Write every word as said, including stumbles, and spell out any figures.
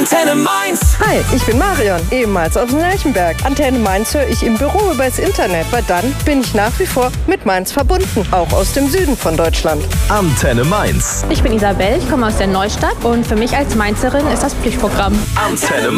Antenne Mainz. Hi, ich bin Marion, ehemals aus dem Lerchenberg. Antenne Mainz höre ich im Büro übers Internet, weil dann bin ich nach wie vor mit Mainz verbunden, auch aus dem Süden von Deutschland. Antenne Mainz. Ich bin Isabel, ich komme aus der Neustadt und für mich als Mainzerin ist das Pflichtprogramm. Antenne Mainz.